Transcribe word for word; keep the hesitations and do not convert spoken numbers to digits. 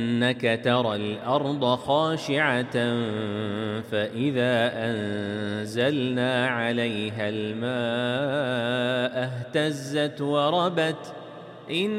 إنك ترى الأرض خاشعة فإذا أنزلنا عليها الماء اهتزت وربت إن